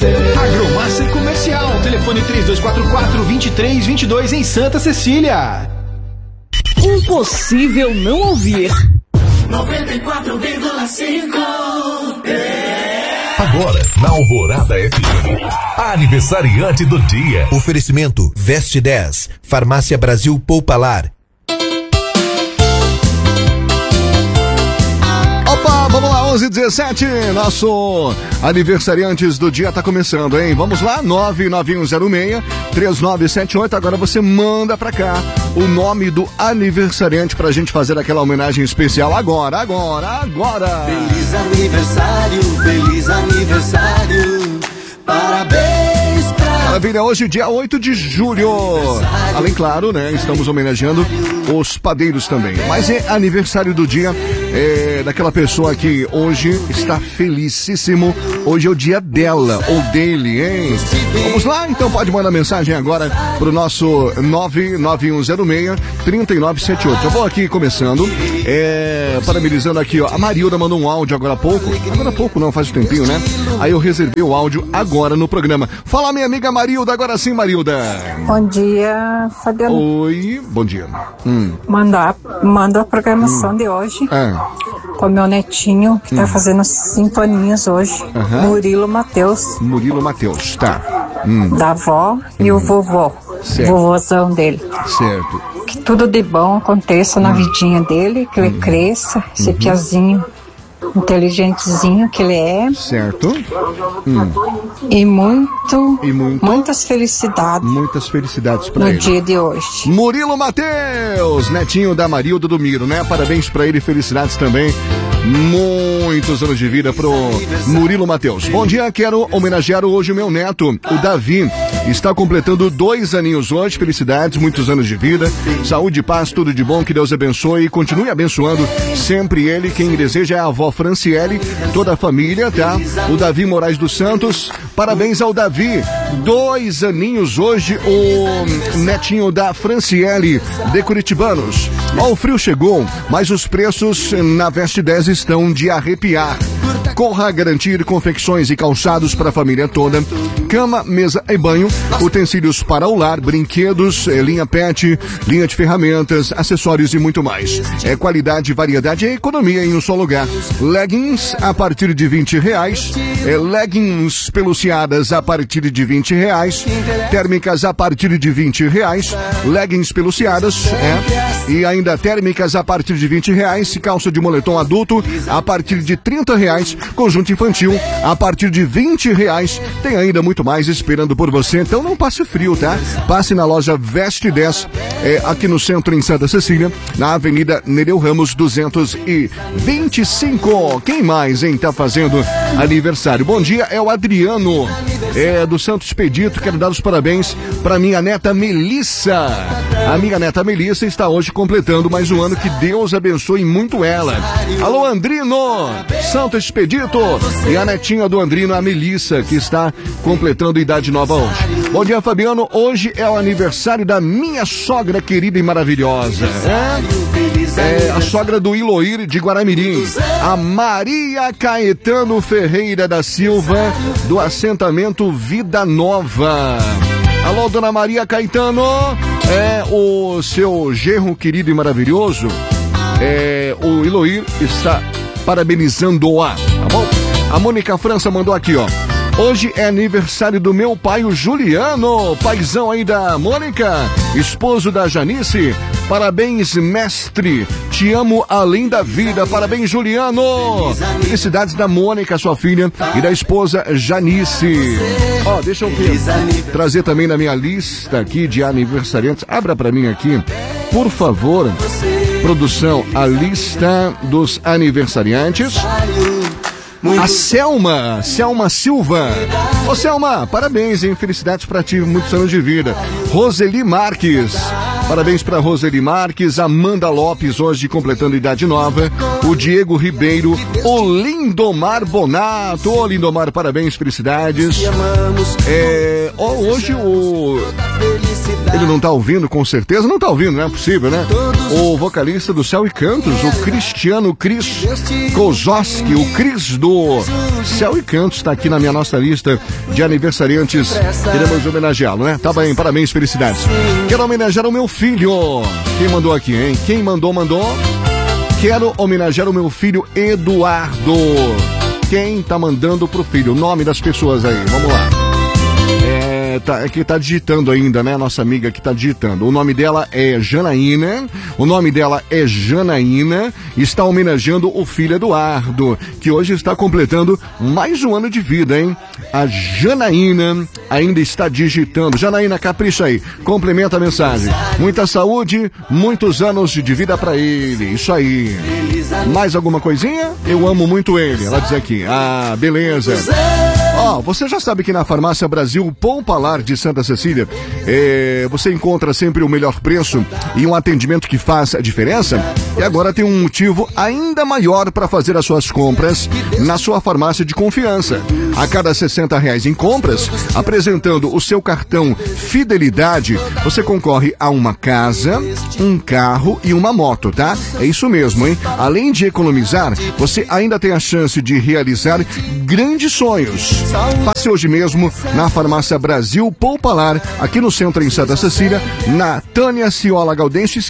Agromaster Comercial, telefone 3244-2322 em Santa Cecília. Impossível não ouvir. 94,5. Agora, na Alvorada FM, aniversariante do dia. Oferecimento Veste 10, Farmácia Brasil Poupalar. Opa, vamos lá, 11h17, nosso aniversariantes do dia tá começando, hein? Vamos lá, 99106-3978, agora você manda pra cá o nome do aniversariante pra gente fazer aquela homenagem especial agora. Feliz aniversário, parabéns pra... Maravilha, hoje dia 8 de julho, além, claro, né, estamos homenageando os padeiros também, mas é aniversário do dia daquela pessoa que hoje está felicíssimo, hoje é o dia dela, ou dele, hein? Vamos lá, então pode mandar mensagem agora pro nosso 99106-3978. Eu vou aqui começando, parabenizando aqui, ó, a Marilda mandou um áudio agora há pouco não, faz um tempinho, né? Aí eu reservei o áudio agora no programa. Fala, minha amiga Marilda, agora sim, Marilda. Bom dia, Fabiano. Oi, bom dia. Manda a programação de hoje com meu netinho, que tá fazendo 5 aninhos hoje. Murilo Matheus, tá. Da avó e o vovô, vovôzão dele. Certo. Que tudo de bom aconteça na vidinha dele, que ele cresça, esse piazinho inteligentezinho que ele é. Certo. E muitas felicidades. Muitas felicidades pra ele. No dia de hoje. Murilo Matheus, netinho da Marilda do Miro, né? Parabéns pra ele, felicidades também. Muitos anos de vida pro Murilo Matheus. Bom dia, quero homenagear hoje o meu neto, o Davi. Está completando 2 aninhos hoje, felicidades, muitos anos de vida, saúde e paz, tudo de bom, que Deus abençoe e continue abençoando sempre ele. Quem deseja é a avó Franciele, toda a família, tá? O Davi Moraes dos Santos, parabéns ao Davi, 2 aninhos hoje, o netinho da Franciele, de Curitibanos. Ó, o frio chegou, mas os preços na Veste 10 estão de arrepiar. Corra a garantir confecções e calçados para a família toda, cama, mesa e banho, utensílios para o lar, brinquedos, linha pet, linha de ferramentas, acessórios e muito mais. É qualidade, variedade e economia em um só lugar. Leggings a partir de R$20, leggings peluciadas a partir de R$20, térmicas a partir de R$20, leggings peluciadas, e ainda térmicas a partir de R$20, calça de moletom adulto a partir de R$30, conjunto infantil a partir de R$20. Tem ainda muito mais esperando por você, então não passe frio, tá? Passe na loja Veste 10, aqui no centro em Santa Cecília, na Avenida Nereu Ramos 225. Quem mais, hein, tá fazendo aniversário? Bom dia, é o Adriano, do Santo Expedito. Quero dar os parabéns para minha neta Melissa. A minha neta Melissa está hoje completando mais um ano, que Deus abençoe muito ela. Alô, Andrino, Santo Expedito, e a netinha do Andrino, a Melissa, que está completando idade nova hoje. Bom dia, Fabiano, hoje é o aniversário da minha sogra querida e maravilhosa, a sogra do Iloir de Guaramirim, a Maria Caetano Ferreira da Silva, do assentamento Vida Nova. Alô, dona Maria Caetano, o seu genro querido e maravilhoso, o Iloir está parabenizando-a, tá bom? A Mônica França mandou aqui, ó. Hoje é aniversário do meu pai, o Juliano, paizão aí da Mônica, esposo da Janice. Parabéns, mestre, te amo além da vida. Parabéns, Juliano. Felicidades da Mônica, sua filha, e da esposa Janice. Ó, deixa eu trazer também na minha lista aqui de aniversariantes. Abra pra mim aqui, por favor, produção, a lista dos aniversariantes. A Selma Silva. Ô, Selma, parabéns, hein? Felicidades pra ti, muitos anos de vida. Roseli Marques. Parabéns pra Roseli Marques. Amanda Lopes, hoje completando idade nova. o Diego Ribeiro, o Lindomar Bonato. Ô, Lindomar, parabéns, felicidades. Hoje ele não tá ouvindo, com certeza. Não tá ouvindo, não é possível, né? O vocalista do Céu e Cantos, o Cristiano Cris Kozowski, o Cris do Céu e Cantos, está aqui na nossa lista de aniversariantes. Queremos homenageá-lo, né? Tá bem, parabéns, felicidades. Quero homenagear o meu filho. Quem mandou aqui, hein? Quem mandou? Quero homenagear o meu filho Eduardo. Quem tá mandando pro filho? O nome das pessoas aí, vamos lá. É que tá digitando ainda, né? Nossa amiga que tá digitando. O nome dela é Janaína. Está homenageando o filho Eduardo, que hoje está completando mais um ano de vida, hein? A Janaína ainda está digitando. Janaína, capricha aí. Complementa a mensagem. Muita saúde, muitos anos de vida pra ele. Isso aí. Mais alguma coisinha? Eu amo muito ele. Ela diz aqui. Ah, beleza. Você já sabe que na Farmácia Brasil Poupalar de Santa Cecília, você encontra sempre o melhor preço e um atendimento que faz a diferença. E agora tem um motivo ainda maior para fazer as suas compras na sua farmácia de confiança. A cada R$60 em compras, apresentando o seu cartão Fidelidade, você concorre a uma casa, um carro e uma moto, tá? É isso mesmo, hein? Além de economizar, você ainda tem a chance de realizar grandes sonhos. Passe hoje mesmo na Farmácia Brasil Poupalar, aqui no centro em Santa Cecília, na Tânia Ciola Gaudense,